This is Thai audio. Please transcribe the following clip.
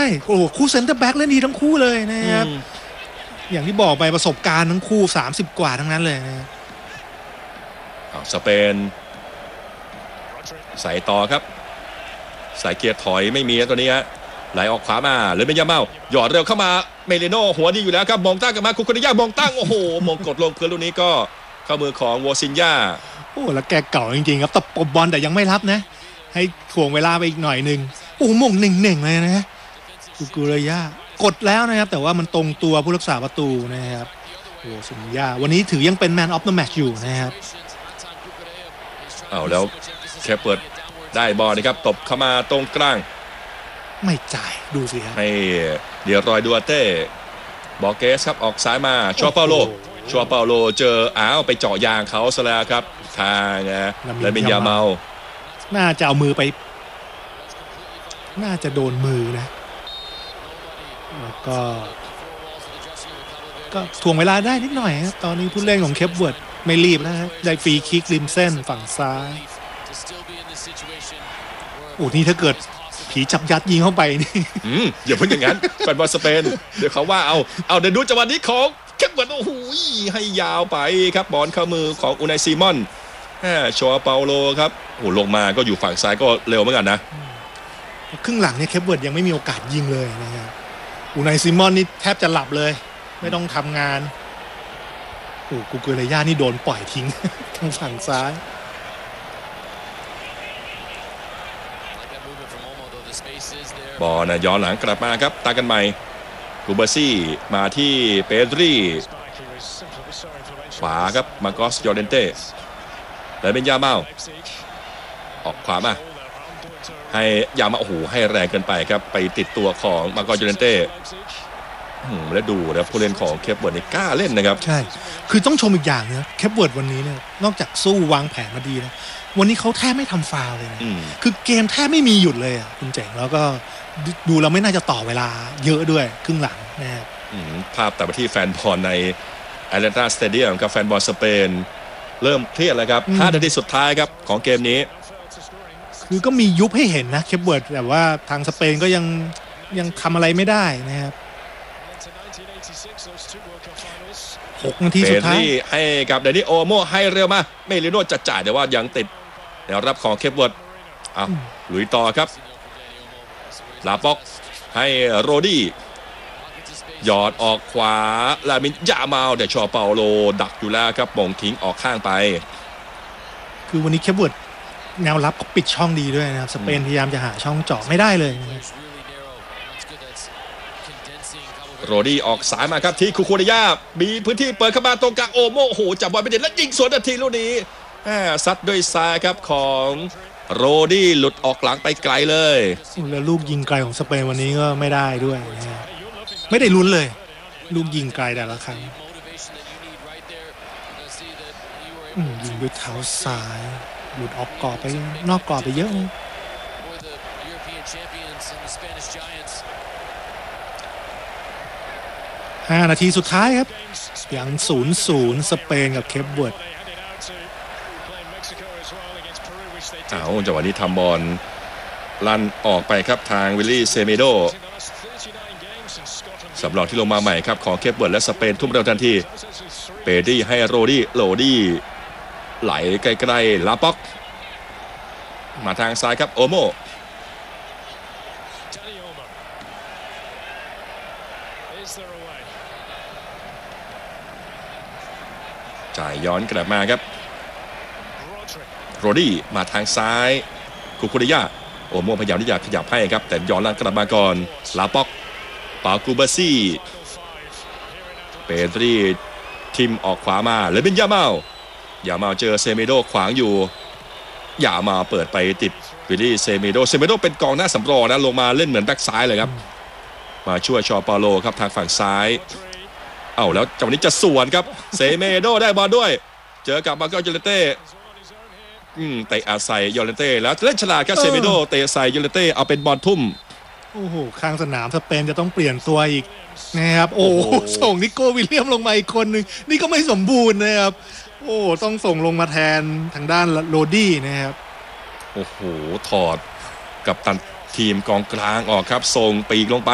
โอ้คู่เซนเตอร์แบ็กเล่นดีทั้งคู่เลยนะครับอย่างที่บอกไปประสบการณ์ทั้งคู่30กว่าทั้งนั้นเลยนะสเปนใส่ต่อครับใส่เกียร์ถอยไม่มีตัวนี้ฮะไหลออกขวามาเลยเป็นยาเมาหยอดเร็วเข้ามาเมเลโน่หัวดีอยู่แล้วครับมองตั้งกันมาคุคนย่ามองตั้งโอ้โหมงกดลงพื้นลูกนี้ก็เข้ามือของวอซินยาโอ้แล้วแกเก่าจริงๆครับตะปบบอลแต่ยังไม่รับนะให้ถ่วงเวลาไปอีกหน่อยนึงโอ้มงหนึ่งเลยนะคุกุระยากดแล้วนะครับแต่ว่ามันตรงตัวผู้รักษาประตูนะครับโอ้ซินยาวันนี้ถือยังเป็นแมนออฟเดอะแมตช์อยู่นะครับแล้วแค่เปิดได้บอลนะครับตบเข้ามาตรงกลางไม่จ่ายดูสิครับให้เดี๋ยวรอยดูอาเต้บอกเกสครับออกซ้ายมาชัวเปาโลเจอไปเจาะยางเขาซะแล้วครับทางแล้วเป็นยาเมาน่าจะเอามือไปน่าจะโดนมือนะแล้วก็ถ่วงเวลาได้นิดหน่อยครับตอนนี้ผู้เล่นของเคปเวิร์ดไม่รีบแล้วได้ฟรีคิกริมเส้นฝั่งซ้ายโอ้นี่ถ้าเกิดผีจับยัดยิงเข้าไปนี่อย่าเพิ่งอย่างนั้นแฟนบอลสเปนเดี๋ยวเขาว่าเอาเดี๋ยวดูจังหวะนี้ของแค่เหมือนโอ้โหให้ยาวไปครับบอลเข้ามือของอูไนซีมอนชัวเปาโลครับโอ้ลงมาก็อยู่ฝั่งซ้ายก็เร็วเหมือนกันนะครึ่งหลังเนี่ยเคปเวิร์ดยังไม่มีโอกาสยิงเลยนะครับอูไนซีมอนนี่แทบจะหลับเลยไม่ต้องทำงานโอ้กุกุเรย่านี่โดนปล่อยทิ้งทางฝั่งซ้ายบอลนะย้อนหลังกลับมาครับตากันใหม่กูเบอร์ซี่มาที่เปดรีขวาครับมาโกสยอร์เดนเต้แล้วเป็นยาเมาออกขวามาให้ยามาโอ้โหให้แรงเกินไปครับไปติดตัวของมาโกสยอร์เดนเต้แล้วดูนะผู้เล่นของเคปเวิร์ดนี่กล้าเล่นนะครับใช่คือต้องชมอีกอย่างนะเคปเวิร์ดวันนี้เนี่ยนอกจากสู้วางแผนมาดีนะวันนี้เขาแทบไม่ทำฟาวล์เลยนะคือเกมแทบไม่มีหยุดเลยอ่ะคุณเจ๋งแล้วก็ดูเราไม่น่าจะต่อเวลาเยอะด้วยครึ่งหลังนะครับภาพแต่ไปที่แฟนบอลในแอตแลนตาสเตเดียมกับแฟนบอลสเปนเริ่มเครียดแล้วครับ5 นาทีสุดท้ายครับของเกมนี้คือก็มียุบให้เห็นนะเคปเวิร์ดแต่ว่าทางสเปนก็ยังทำอะไรไม่ได้นะครับ6 นาทีสุดท้ายให้กับเดนิโอโมให้เร็วมาเมลิโน่จะจ่ายแต่ว่ายังติดแนวรับของเคปเวิร์ดลุยต่อครับลาป็อกให้โรดี้หยอดออกขวาลามินยาเมาแต่ชัวเปาโลดักอยู่แล้วครับมงทิ้งออกข้างไปคือวันนี้เคปเวิร์ดแนวรับก็ปิดช่องดีด้วยนะครับสเปนพยายามจะหาช่องเจาะไม่ได้เลยโรดี้ออกสายมาครับที่คูโคเดย่ามีพื้นที่เปิดเข้ามาตรงกลางโอโมโหจับบอลไปเด็ดแล้วยิงสวนนาทีลูกนี้ซัดด้วยซ้ายครับของโรดี้หลุดออกหลังไปไกลเลยแล้วลูกยิงไกลของสเปนวันนี้ก็ไม่ได้ด้วยไม่ได้ลุ้นเลยลูกยิงไกลแต่ละครั้งยิงด้วยเท้าซ้ายหลุดออกกรอบไปนอกกรอบไปเยอะเลย5 นาทีสุดท้ายครับยัง 0-0 สเปนกับเคปเวิร์ดจังหวะนี้ทำบอลลั่นออกไปครับทางวิลลี่เซเมโดสำรองที่ลงมาใหม่ครับของเคปเวิร์ดและสเปนทุ่มเร็วทันทีเปดี้ให้โรดี้ไหลใกล้ๆลาป็อกมาทางซ้ายครับโอโมจ่ายย้อนกลับมาครับโรดี้มาทางซ้ายคูคุริยาโอโมพยายามที่จะขยับให้ครับแต่ย้อนหลังกลับมาก่อนลาป็อกปากูเบอร์ซี่เปดรีทิมออกขวามาเลยเป็นยาเมาเจอเซเมโดขวางอยู่ยามาเปิดไปติดวิลลี่เซเมโดเป็นกองหน้าสำรองนะลงมาเล่นเหมือนแบ็กซ้ายเลยครับมาช่วยชอเปาโลครับทางฝั่งซ้ายแล้วจังหวะนี้จะสวนครับเซเมโดได้บอลด้วยเจอกับมาโกยอเลเต้เตะอาศัยยอเลเต้แล้วเล่นฉลาดครับเซเมโดเตะใส่ยอเลเต้เอาเป็นบอลทุ่มโอ้โหข้างสนามสเปนจะต้องเปลี่ยนตัวอีกนะครับโอ้ส่งนิโก้วิลเลียมลงมาอีกคนนึงนี่ก็ไม่สมบูรณ์นะครับต้องส่งลงมาแทนทางด้านโรดี้นะครับโอ้โหถอดกับตันทีมกองกลางออกครับส่งปีกลงไป